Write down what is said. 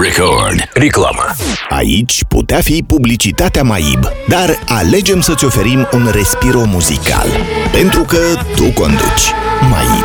Record. Reclamă. Aici putea fi publicitatea MAIB, dar alegem să-ți oferim un respiro muzical. Pentru că tu conduci. MAIB.